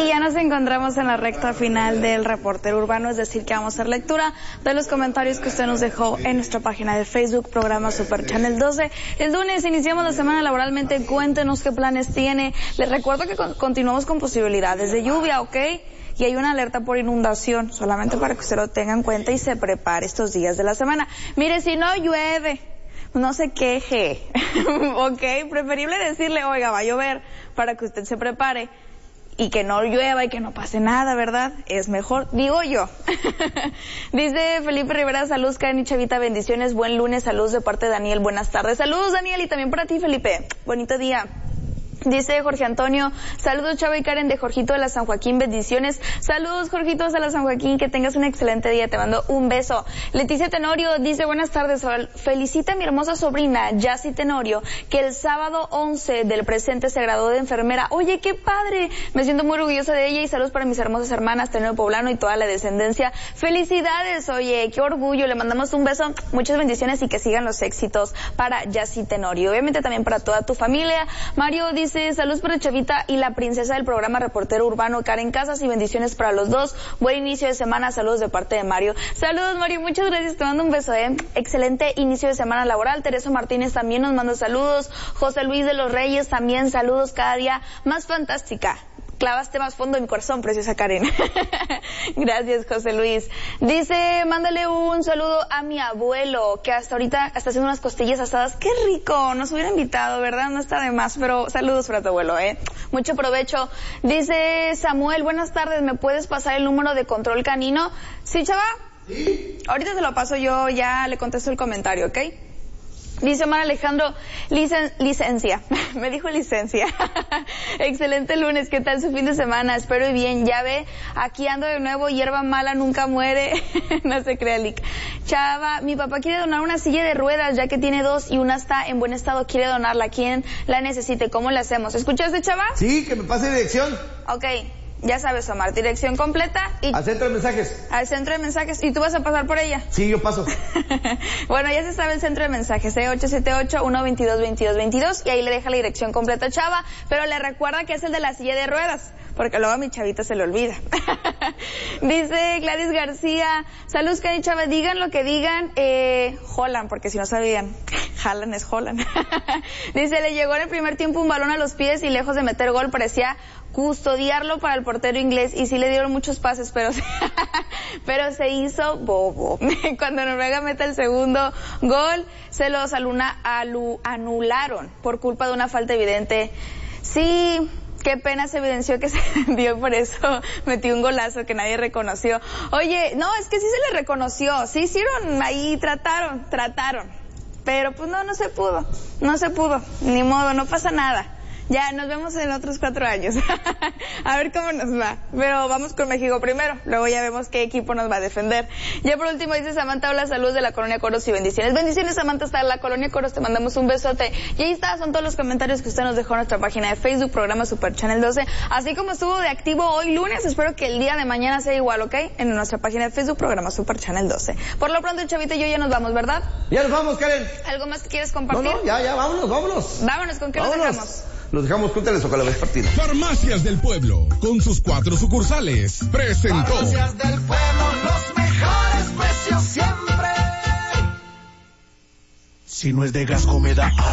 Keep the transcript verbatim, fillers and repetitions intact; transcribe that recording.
ya nos encontramos en la recta final del Reportero Urbano, es decir, que vamos a hacer lectura de los comentarios que usted nos dejó en nuestra página de Facebook, programa Super Channel doce. El lunes iniciamos la semana laboralmente, cuéntenos qué planes tiene. Les recuerdo que con, continuamos con posibilidades de lluvia, ¿ok? Y hay una alerta por inundación, solamente para que usted lo tenga en cuenta y se prepare estos días de la semana. Mire, si no llueve, no se queje, ¿ok? Preferible decirle, oiga, va a llover, para que usted se prepare y que no llueva y que no pase nada, ¿verdad? Es mejor, digo yo. Dice Felipe Rivera, saludos, Karen y Chavita, bendiciones, buen lunes, saludos de parte de Daniel, buenas tardes. Saludos, Daniel, y también para ti, Felipe, bonito día. Dice Jorge Antonio, saludos Chava y Karen de Jorgito de la San Joaquín, bendiciones. Saludos Jorgito de la San Joaquín, que tengas un excelente día, te mando un beso. Leticia Tenorio dice, buenas tardes, felicita a mi hermosa sobrina Yassi Tenorio, que el sábado once del presente se graduó de enfermera. Oye, qué padre, me siento muy orgullosa de ella y saludos para mis hermosas hermanas Tenorio Poblano y toda la descendencia. Felicidades, oye, qué orgullo, le mandamos un beso, muchas bendiciones y que sigan los éxitos para Yassi Tenorio. Obviamente también para toda tu familia. Mario dice, saludos para Chavita y la princesa del programa Reportero Urbano, Karen Casas, y bendiciones para los dos. Buen inicio de semana, saludos de parte de Mario. Saludos, Mario, muchas gracias, te mando un beso, eh. Excelente inicio de semana laboral. Teresa Martínez también nos manda saludos. José Luis de los Reyes también, saludos, cada día más fantástica. Clavaste más fondo en mi corazón, preciosa Karen. Gracias, José Luis. Dice, mándale un saludo a mi abuelo, que hasta ahorita está haciendo unas costillas asadas. ¡Qué rico! Nos hubiera invitado, ¿verdad? No está de más, pero saludos para tu abuelo, ¿eh? Mucho provecho. Dice Samuel, buenas tardes, ¿me puedes pasar el número de control canino? ¿Sí, chava? Sí. Ahorita te lo paso yo, ya le contesto el comentario, ¿ok? Dice Omar Alejandro, licen, licencia, me dijo licencia. Excelente lunes, ¿qué tal su fin de semana? Espero y bien, ya ve, aquí ando de nuevo, hierba mala nunca muere. No se crea, Lick. Chava, mi papá quiere donar una silla de ruedas, ya que tiene dos y una está en buen estado, quiere donarla. ¿Quién la necesite? ¿Cómo la hacemos? ¿Escuchaste, Chava? Sí, que me pase dirección. Ok. Ya sabes, Omar, dirección completa y... Al centro de mensajes. Al centro de mensajes. ¿Y tú vas a pasar por ella? Sí, yo paso. Bueno, ya se sabe el centro de mensajes, ¿eh? ocho siete ocho, uno dos dos, dos dos dos dos, y ahí le deja la dirección completa a Chava, pero le recuerda que es el de la silla de ruedas, porque luego a mi chavita se le olvida. Dice Gladys García, saludos, Karen y Chava, digan lo que digan, eh, Holland, porque si no sabían, Haaland es Holland. Dice, le llegó en el primer tiempo un balón a los pies y lejos de meter gol parecía custodiarlo para el portero inglés, y sí le dieron muchos pases, pero pero se hizo bobo. Cuando Noruega mete el segundo gol, se los aluna, alu, anularon por culpa de una falta evidente. Sí, qué pena se evidenció que se dio, por eso metió un golazo que nadie reconoció. Oye, no, es que sí se le reconoció, sí hicieron ahí, trataron, trataron, pero pues no, no se pudo, no se pudo, ni modo, no pasa nada. Ya, nos vemos en otros cuatro años. A ver cómo nos va. Pero vamos con México primero. Luego ya vemos qué equipo nos va a defender. Ya por último dice Samantha, hola, saludos de la Colonia Coros y bendiciones. Bendiciones, Samantha, hasta la Colonia Coros. Te mandamos un besote. Y ahí está, son todos los comentarios que usted nos dejó en nuestra página de Facebook, programa Super Channel doce. Así como estuvo de activo hoy lunes, espero que el día de mañana sea igual, ¿ok? En nuestra página de Facebook, programa Super Channel doce. Por lo pronto, Chavita y yo ya nos vamos, ¿verdad? Ya nos vamos, Karen. ¿Algo más que quieres compartir? No, no, ya, ya, vámonos, vámonos. Vámonos, ¿con qué vámonos. nos dejamos? Los dejamos con Telesoca vez partida. Farmacias del Pueblo, con sus cuatro sucursales, presentó. Farmacias del Pueblo, los mejores precios siempre. Si no es de Gasco me da